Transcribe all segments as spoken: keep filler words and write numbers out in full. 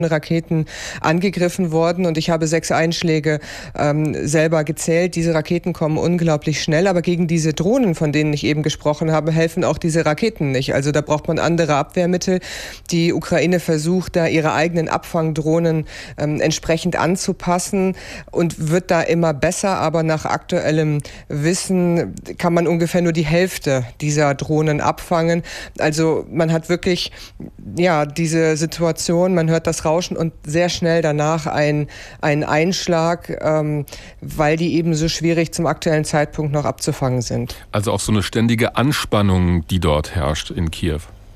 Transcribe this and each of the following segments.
Raketen angegriffen worden und ich habe sechs Einschläge ähm, selber gezählt. Diese Raketen kommen unglaublich schnell, aber gegen diese Drohnen, von denen ich eben gesprochen habe, helfen auch diese Raketen nicht. Also da braucht man andere Abwehrmittel. Die Ukraine versucht da ihre eigenen Abfangdrohnen ähm, entsprechend anzupassen und wird da immer besser, aber nach aktuellem Wissen kann man ungefähr nur die Hälfte dieser Drohnen abfangen. Also man hat wirklich ja diese Situation, man hört das Rauschen und sehr schnell danach ein, ein Einschlag, ähm, weil die eben so schwierig zum aktuellen Zeitpunkt noch abzufangen sind. Also auch so eine ständige Anspannung, die dort herrscht in Kiew.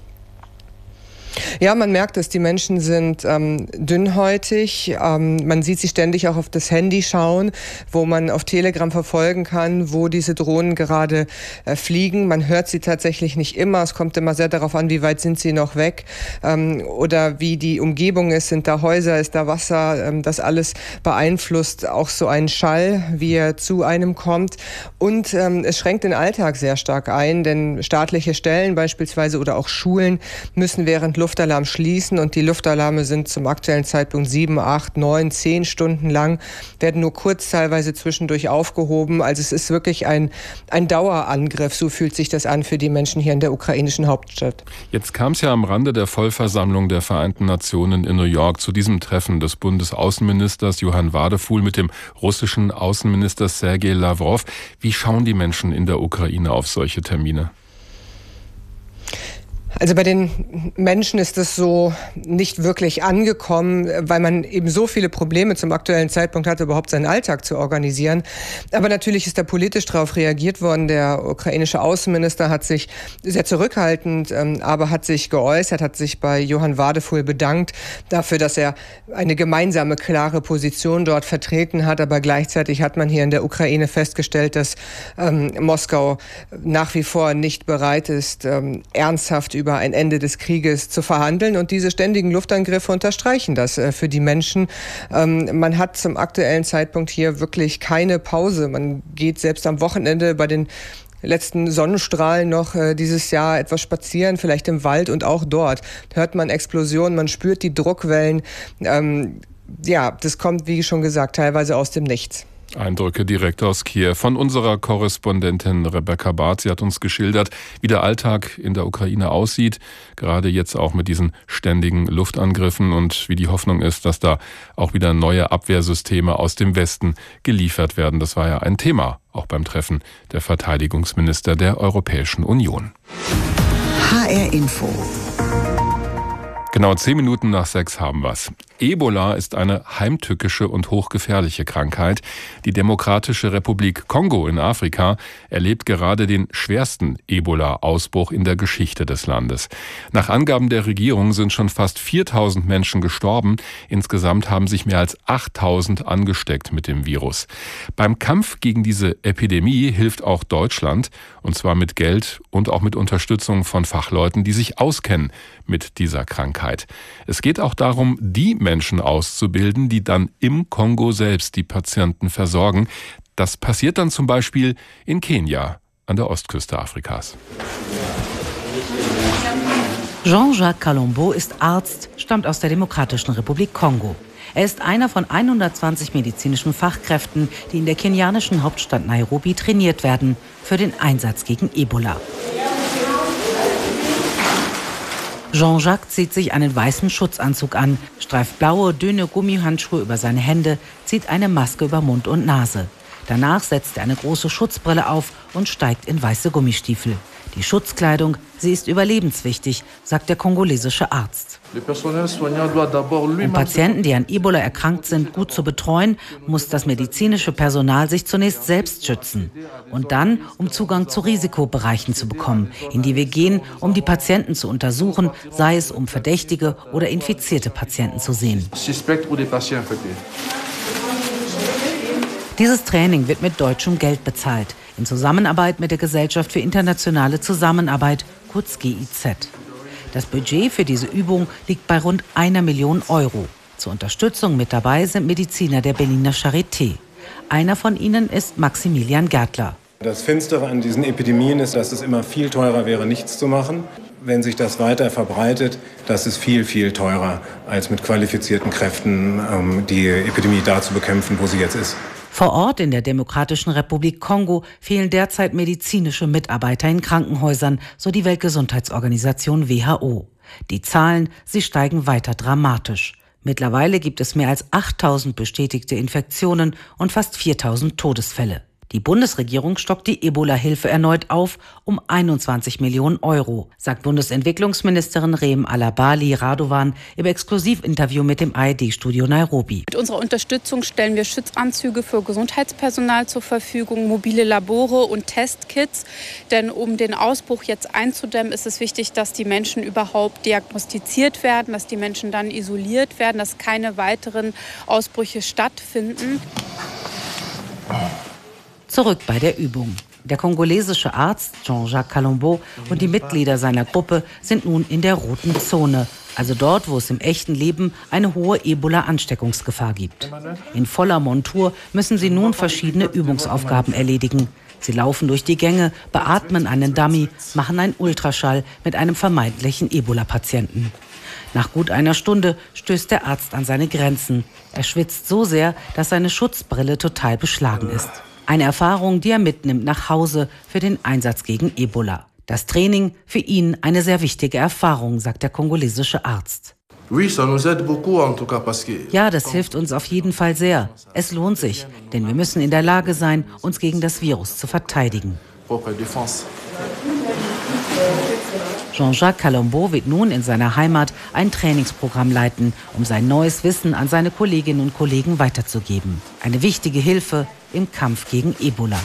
Ja, man merkt es, die Menschen sind ähm, dünnhäutig. Ähm, man sieht sie ständig auch auf das Handy schauen, wo man auf Telegram verfolgen kann, wo diese Drohnen gerade äh, fliegen. Man hört sie tatsächlich nicht immer. Es kommt immer sehr darauf an, wie weit sind sie noch weg ähm, oder wie die Umgebung ist. Sind da Häuser, ist da Wasser? Ähm, das alles beeinflusst auch so einen Schall, wie er zu einem kommt. Und ähm, es schränkt den Alltag sehr stark ein, denn staatliche Stellen beispielsweise oder auch Schulen müssen während Luftalarm schließen und die Luftalarme sind zum aktuellen Zeitpunkt sieben, acht, neun, zehn Stunden lang, werden nur kurz teilweise zwischendurch aufgehoben. Also es ist wirklich ein, ein Dauerangriff, so fühlt sich das an für die Menschen hier in der ukrainischen Hauptstadt. Jetzt kam es ja am Rande der Vollversammlung der Vereinten Nationen in New York zu diesem Treffen des Bundesaußenministers Johann Wadefuhl mit dem russischen Außenminister Sergei Lawrow. Wie schauen die Menschen in der Ukraine auf solche Termine? Also bei den Menschen ist es so nicht wirklich angekommen, weil man eben so viele Probleme zum aktuellen Zeitpunkt hatte, überhaupt seinen Alltag zu organisieren. Aber natürlich ist da politisch darauf reagiert worden. Der ukrainische Außenminister hat sich sehr zurückhaltend, aber hat sich geäußert, hat sich bei Johann Wadefuhl bedankt dafür, dass er eine gemeinsame, klare Position dort vertreten hat. Aber gleichzeitig hat man hier in der Ukraine festgestellt, dass ähm, Moskau nach wie vor nicht bereit ist, ähm, ernsthaft über über ein Ende des Krieges zu verhandeln. Und diese ständigen Luftangriffe unterstreichen das äh, für die Menschen. Ähm, man hat zum aktuellen Zeitpunkt hier wirklich keine Pause. Man geht selbst am Wochenende bei den letzten Sonnenstrahlen noch äh, dieses Jahr etwas spazieren, vielleicht im Wald, und auch dort hört man Explosionen, man spürt die Druckwellen. Ähm, ja, das kommt, wie schon gesagt, teilweise aus dem Nichts. Eindrücke direkt aus Kiew von unserer Korrespondentin Rebecca Barth. Sie hat uns geschildert, wie der Alltag in der Ukraine aussieht, gerade jetzt auch mit diesen ständigen Luftangriffen, und wie die Hoffnung ist, dass da auch wieder neue Abwehrsysteme aus dem Westen geliefert werden. Das war ja ein Thema, auch beim Treffen der Verteidigungsminister der Europäischen Union. H R Info. Genau zehn Minuten nach sechs haben wir's. Ebola ist eine heimtückische und hochgefährliche Krankheit. Die Demokratische Republik Kongo in Afrika erlebt gerade den schwersten Ebola-Ausbruch in der Geschichte des Landes. Nach Angaben der Regierung sind schon fast viertausend Menschen gestorben. Insgesamt haben sich mehr als achttausend angesteckt mit dem Virus. Beim Kampf gegen diese Epidemie hilft auch Deutschland, und zwar mit Geld und auch mit Unterstützung von Fachleuten, die sich auskennen mit dieser Krankheit. Es geht auch darum, die Menschen auszubilden, die dann im Kongo selbst die Patienten versorgen. Das passiert dann zum Beispiel in Kenia, an der Ostküste Afrikas. Jean-Jacques Kalombo ist Arzt, stammt aus der Demokratischen Republik Kongo. Er ist einer von hundertzwanzig medizinischen Fachkräften, die in der kenianischen Hauptstadt Nairobi trainiert werden für den Einsatz gegen Ebola. Jean-Jacques zieht sich einen weißen Schutzanzug an, streift blaue, dünne Gummihandschuhe über seine Hände, zieht eine Maske über Mund und Nase. Danach setzt er eine große Schutzbrille auf und steigt in weiße Gummistiefel. Die Schutzkleidung, sie ist überlebenswichtig, sagt der kongolesische Arzt. Um Patienten, die an Ebola erkrankt sind, gut zu betreuen, muss das medizinische Personal sich zunächst selbst schützen. Und dann, um Zugang zu Risikobereichen zu bekommen, in die wir gehen, um die Patienten zu untersuchen, sei es um verdächtige oder infizierte Patienten zu sehen. Dieses Training wird mit deutschem Geld bezahlt, in Zusammenarbeit mit der Gesellschaft für internationale Zusammenarbeit, kurz G I Z. Das Budget für diese Übung liegt bei rund einer Million Euro. Zur Unterstützung mit dabei sind Mediziner der Berliner Charité. Einer von ihnen ist Maximilian Gärtler. Das Finstere an diesen Epidemien ist, dass es immer viel teurer wäre, nichts zu machen. wenn sich das weiter verbreitet, das ist viel, viel teurer, als mit qualifizierten Kräften ähm, die Epidemie da zu bekämpfen, wo sie jetzt ist. Vor Ort in der Demokratischen Republik Kongo fehlen derzeit medizinische Mitarbeiter in Krankenhäusern, so die Weltgesundheitsorganisation W H O. Die Zahlen, sie steigen weiter dramatisch. Mittlerweile gibt es mehr als achttausend bestätigte Infektionen und fast viertausend Todesfälle. Die Bundesregierung stockt die Ebola-Hilfe erneut auf um einundzwanzig Millionen Euro, sagt Bundesentwicklungsministerin Reem Alabali Radovan im Exklusivinterview mit dem A R D-Studio Nairobi. Mit unserer Unterstützung stellen wir Schutzanzüge für Gesundheitspersonal zur Verfügung, mobile Labore und Testkits. Denn um den Ausbruch jetzt einzudämmen, ist es wichtig, dass die Menschen überhaupt diagnostiziert werden, dass die Menschen dann isoliert werden, dass keine weiteren Ausbrüche stattfinden. Zurück bei der Übung. Der kongolesische Arzt Jean-Jacques Kalombo und die Mitglieder seiner Gruppe sind nun in der roten Zone, also dort, wo es im echten Leben eine hohe Ebola-Ansteckungsgefahr gibt. In voller Montur müssen sie nun verschiedene Übungsaufgaben erledigen. Sie laufen durch die Gänge, beatmen einen Dummy, machen einen Ultraschall mit einem vermeintlichen Ebola-Patienten. Nach gut einer Stunde stößt der Arzt an seine Grenzen. Er schwitzt so sehr, dass seine Schutzbrille total beschlagen ist. Eine Erfahrung, die er mitnimmt nach Hause für den Einsatz gegen Ebola. Das Training für ihn eine sehr wichtige Erfahrung, sagt der kongolesische Arzt. Ja, das hilft uns auf jeden Fall sehr. Es lohnt sich, denn wir müssen in der Lage sein, uns gegen das Virus zu verteidigen. Jean-Jacques Kalombo wird nun in seiner Heimat ein Trainingsprogramm leiten, um sein neues Wissen an seine Kolleginnen und Kollegen weiterzugeben. Eine wichtige Hilfe im Kampf gegen Ebola.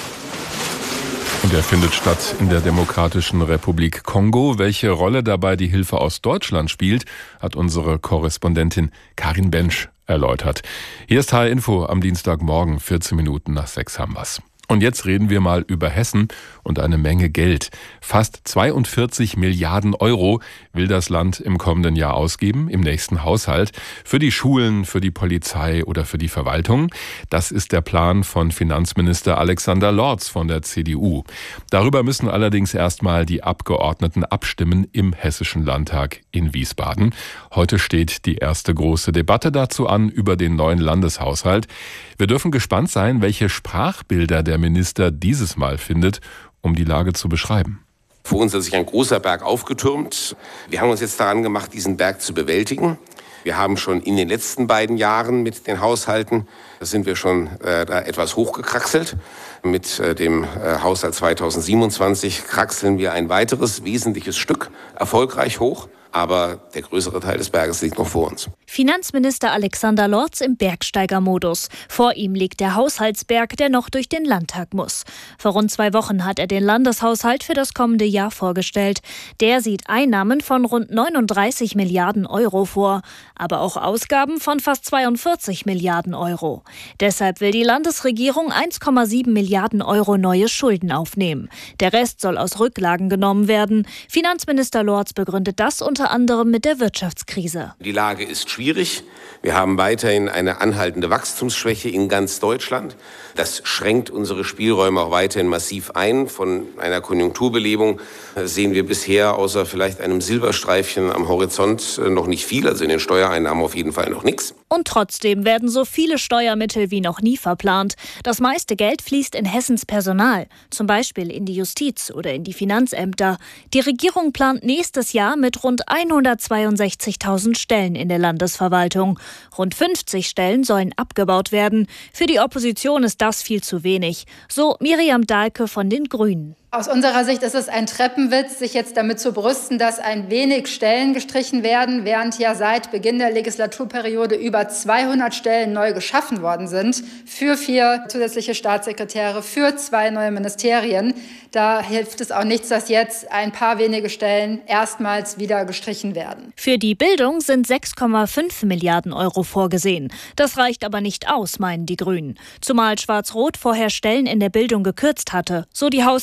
Und er findet statt in der Demokratischen Republik Kongo. Welche Rolle dabei die Hilfe aus Deutschland spielt, hat unsere Korrespondentin Karin Bensch erläutert. Hier ist H R Info am Dienstagmorgen, vierzehn Minuten nach sechs haben wir's. Und jetzt reden wir mal über Hessen und eine Menge Geld. Fast zweiundvierzig Milliarden Euro will das Land im kommenden Jahr ausgeben, im nächsten Haushalt, für die Schulen, für die Polizei oder für die Verwaltung. Das ist der Plan von Finanzminister Alexander Lorz von der C D U. Darüber müssen allerdings erstmal die Abgeordneten abstimmen im Hessischen Landtag in Wiesbaden. Heute steht die erste große Debatte dazu an über den neuen Landeshaushalt. Wir dürfen gespannt sein, welche Sprachbilder der Minister dieses Mal findet, um die Lage zu beschreiben. Vor uns hat sich ein großer Berg aufgetürmt. Wir haben uns jetzt daran gemacht, diesen Berg zu bewältigen. Wir haben schon in den letzten beiden Jahren mit den Haushalten, da sind wir schon äh, da etwas hochgekraxelt. Mit äh, dem äh, Haushalt zweitausendsiebenundzwanzig kraxeln wir ein weiteres wesentliches Stück erfolgreich hoch. Aber der größere Teil des Berges liegt noch vor uns. Finanzminister Alexander Lorz im Bergsteigermodus. Vor ihm liegt der Haushaltsberg, der noch durch den Landtag muss. Vor rund zwei Wochen hat er den Landeshaushalt für das kommende Jahr vorgestellt. Der sieht Einnahmen von rund neununddreißig Milliarden Euro vor, aber auch Ausgaben von fast zweiundvierzig Milliarden Euro. Deshalb will die Landesregierung eins Komma sieben Milliarden Euro neue Schulden aufnehmen. Der Rest soll aus Rücklagen genommen werden. Finanzminister Lorz begründet das unter anderem mit der Wirtschaftskrise. Die Lage ist schwierig. Wir haben weiterhin eine anhaltende Wachstumsschwäche in ganz Deutschland. Das schränkt unsere Spielräume auch weiterhin massiv ein. Von einer Konjunkturbelebung sehen wir bisher außer vielleicht einem Silberstreifchen am Horizont noch nicht viel. Also in den Steuereinnahmen auf jeden Fall noch nichts. Und trotzdem werden so viele Steuermittel wie noch nie verplant. Das meiste Geld fließt in Hessens Personal, zum Beispiel in die Justiz oder in die Finanzämter. Die Regierung plant nächstes Jahr mit rund hundertzweiundsechzigtausend Stellen in der Landesverwaltung. Rund fünfzig Stellen sollen abgebaut werden. Für die Opposition ist das viel zu wenig. So Miriam Dahlke von den Grünen. Aus unserer Sicht ist es ein Treppenwitz, sich jetzt damit zu brüsten, dass ein wenig Stellen gestrichen werden, während ja seit Beginn der Legislaturperiode über zweihundert Stellen neu geschaffen worden sind, für vier zusätzliche Staatssekretäre, für zwei neue Ministerien. Da hilft es auch nichts, dass jetzt ein paar wenige Stellen erstmals wieder gestrichen werden. Für die Bildung sind sechs Komma fünf Milliarden Euro vorgesehen. Das reicht aber nicht aus, meinen die Grünen. Zumal Schwarz-Rot vorher Stellen in der Bildung gekürzt hatte, so die Haushaltspolitik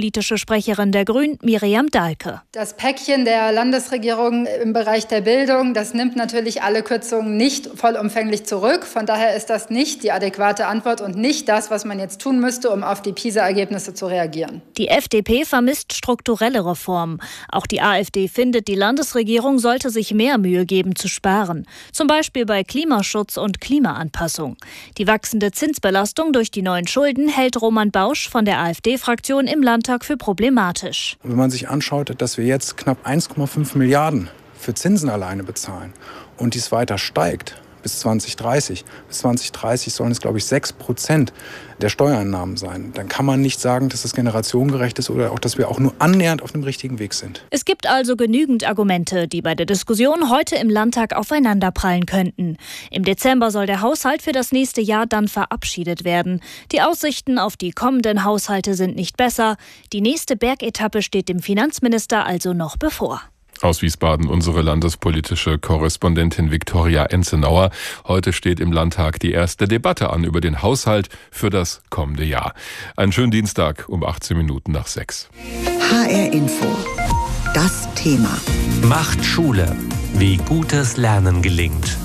politische Sprecherin der Grünen, Miriam Dahlke. Das Päckchen der Landesregierung im Bereich der Bildung, das nimmt natürlich alle Kürzungen nicht vollumfänglich zurück. Von daher ist das nicht die adäquate Antwort und nicht das, was man jetzt tun müsste, um auf die PISA-Ergebnisse zu reagieren. Die F D P vermisst strukturelle Reformen. Auch die AfD findet, die Landesregierung sollte sich mehr Mühe geben zu sparen. Zum Beispiel bei Klimaschutz und Klimaanpassung. Die wachsende Zinsbelastung durch die neuen Schulden hält Roman Bausch von der AfD-Fraktion im Landtag für problematisch. Wenn man sich anschaut, dass wir jetzt knapp eins Komma fünf Milliarden für Zinsen alleine bezahlen und dies weiter steigt bis zwanzig dreißig. Bis zwanzig dreißig sollen es, glaube ich, sechs Prozent der Steuereinnahmen sein. Dann kann man nicht sagen, dass das generationengerecht ist oder auch, dass wir auch nur annähernd auf dem richtigen Weg sind. Es gibt also genügend Argumente, die bei der Diskussion heute im Landtag aufeinanderprallen könnten. Im Dezember soll der Haushalt für das nächste Jahr dann verabschiedet werden. Die Aussichten auf die kommenden Haushalte sind nicht besser. Die nächste Bergetappe steht dem Finanzminister also noch bevor. Aus Wiesbaden unsere landespolitische Korrespondentin Viktoria Enzenauer. Heute steht im Landtag die erste Debatte an über den Haushalt für das kommende Jahr. Einen schönen Dienstag um achtzehn Minuten nach sechs. H R Info. Das Thema. Macht Schule. Wie gutes Lernen gelingt.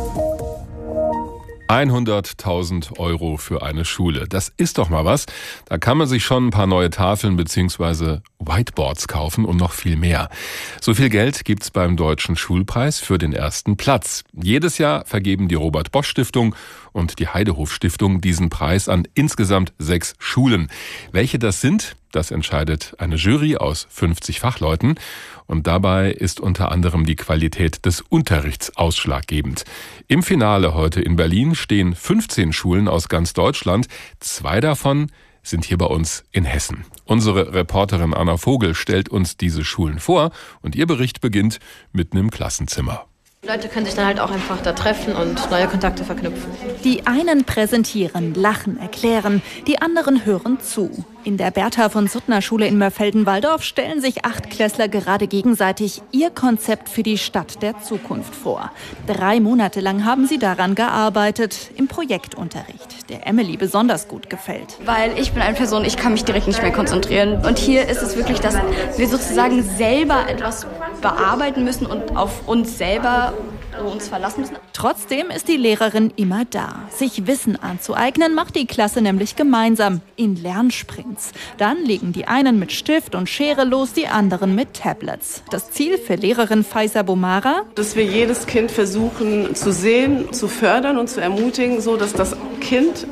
hunderttausend Euro für eine Schule. Das ist doch mal was. Da kann man sich schon ein paar neue Tafeln bzw. Whiteboards kaufen und noch viel mehr. So viel Geld gibt's beim Deutschen Schulpreis für den ersten Platz. Jedes Jahr vergeben die Robert-Bosch-Stiftung und die Heidehof-Stiftung diesen Preis an insgesamt sechs Schulen. Welche das sind, das entscheidet eine Jury aus fünfzig Fachleuten. Und dabei ist unter anderem die Qualität des Unterrichts ausschlaggebend. Im Finale heute in Berlin stehen fünfzehn Schulen aus ganz Deutschland. Zwei davon sind hier bei uns in Hessen. Unsere Reporterin Anna Vogel stellt uns diese Schulen vor und ihr Bericht beginnt mitten im Klassenzimmer. Leute können sich dann halt auch einfach da treffen und neue Kontakte verknüpfen. Die einen präsentieren, lachen, erklären, die anderen hören zu. In der Bertha von Suttner Schule in Mörfelden-Walldorf stellen sich Achtklässler gerade gegenseitig ihr Konzept für die Stadt der Zukunft vor. Drei Monate lang haben sie daran gearbeitet, im Projektunterricht, der Emily besonders gut gefällt. Weil ich bin eine Person, ich kann mich direkt nicht mehr konzentrieren. Und hier ist es wirklich, dass wir sozusagen selber etwas bearbeiten müssen und auf uns selber uns verlassen müssen. Trotzdem ist die Lehrerin immer da. Sich Wissen anzueignen macht die Klasse nämlich gemeinsam in Lernsprints. Dann legen die einen mit Stift und Schere los, die anderen mit Tablets. Das Ziel für Lehrerin Faisa Bomara? Dass wir jedes Kind versuchen zu sehen, zu fördern und zu ermutigen, so dass das Kind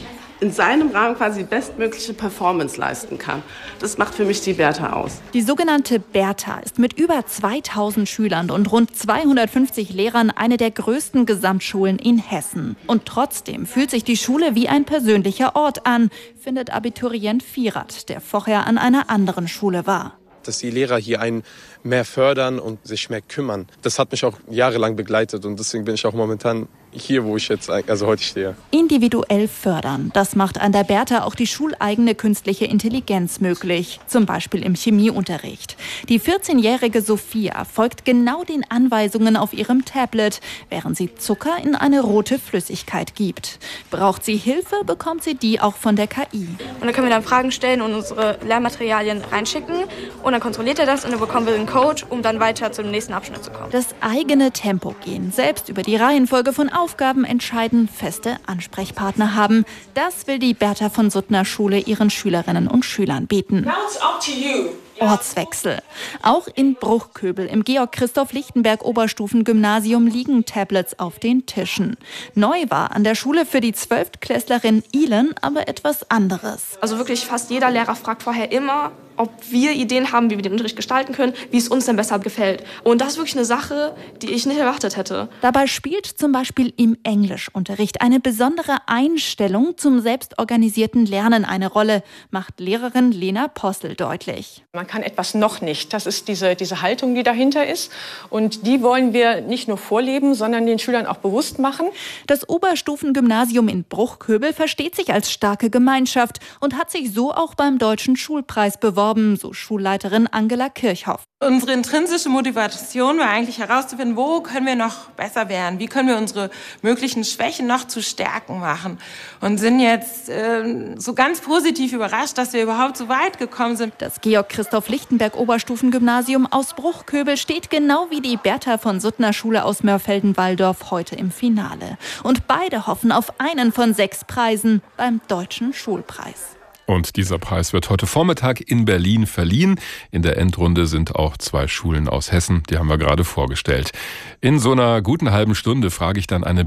in seinem Rahmen quasi die bestmögliche Performance leisten kann. Das macht für mich die Bertha aus. Die sogenannte Bertha ist mit über zweitausend Schülern und rund zweihundertfünfzig Lehrern eine der größten Gesamtschulen in Hessen. Und trotzdem fühlt sich die Schule wie ein persönlicher Ort an, findet Abiturient Firat, der vorher an einer anderen Schule war. Dass die Lehrer hier einen mehr fördern und sich mehr kümmern. Das hat mich auch jahrelang begleitet und deswegen bin ich auch momentan hier, wo ich jetzt also heute stehe. Individuell fördern, das macht an der Bertha auch die schuleigene künstliche Intelligenz möglich, zum Beispiel im Chemieunterricht. Die vierzehnjährige Sophia folgt genau den Anweisungen auf ihrem Tablet, während sie Zucker in eine rote Flüssigkeit gibt. Braucht sie Hilfe, bekommt sie die auch von der K I. Und dann können wir dann Fragen stellen und unsere Lehrmaterialien reinschicken und dann kontrolliert er das und dann bekommen wir einen Code, um dann weiter zum nächsten Abschnitt zu kommen. Das eigene Tempo gehen, selbst über die Reihenfolge von Aufgaben entscheiden, feste Ansprechpartner haben. Das will die Bertha von Suttner Schule ihren Schülerinnen und Schülern bieten. Ortswechsel. Auch in Bruchköbel im Georg-Christoph-Lichtenberg-Oberstufengymnasium liegen Tablets auf den Tischen. Neu war an der Schule für die Zwölftklässlerin Ilen aber etwas anderes. Also wirklich fast jeder Lehrer fragt vorher immer, ob wir Ideen haben, wie wir den Unterricht gestalten können, wie es uns denn besser gefällt. Und das ist wirklich eine Sache, die ich nicht erwartet hätte. Dabei spielt zum Beispiel im Englischunterricht eine besondere Einstellung zum selbstorganisierten Lernen eine Rolle, macht Lehrerin Lena Possel deutlich. Man kann etwas noch nicht. Das ist diese, diese Haltung, die dahinter ist. Und die wollen wir nicht nur vorleben, sondern den Schülern auch bewusst machen. Das Oberstufengymnasium in Bruchköbel versteht sich als starke Gemeinschaft und hat sich so auch beim Deutschen Schulpreis beworben. gestorben, so Schulleiterin Angela Kirchhoff. Unsere intrinsische Motivation war eigentlich herauszufinden, wo können wir noch besser werden, wie können wir unsere möglichen Schwächen noch zu Stärken machen und sind jetzt äh, so ganz positiv überrascht, dass wir überhaupt so weit gekommen sind. Das Georg-Christoph-Lichtenberg-Oberstufengymnasium aus Bruchköbel steht genau wie die Bertha von Suttner Schule aus Mörfelden-Walldorf heute im Finale. Und beide hoffen auf einen von sechs Preisen beim Deutschen Schulpreis. Und dieser Preis wird heute Vormittag in Berlin verliehen. In der Endrunde sind auch zwei Schulen aus Hessen, die haben wir gerade vorgestellt. In so einer guten halben Stunde frage ich dann eine